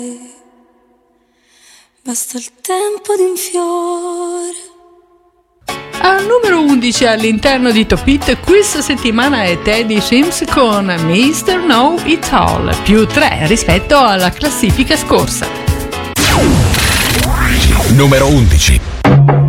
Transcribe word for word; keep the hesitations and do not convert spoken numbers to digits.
Basta il tempo di un fiore. Al numero undici all'interno di Top Hit questa settimana è Teddy Swims con mister Know It All, più tre rispetto alla classifica scorsa. Numero undici.